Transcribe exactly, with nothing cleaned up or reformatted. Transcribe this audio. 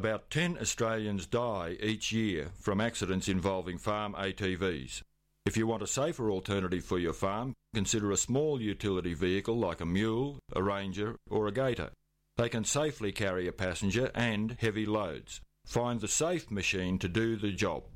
About ten Australians die each year from accidents involving farm A T Vs. If you want a safer alternative for your farm, consider a small utility vehicle like a mule, a ranger or a gator. They can safely carry a passenger and heavy loads. Find the safe machine to do the job.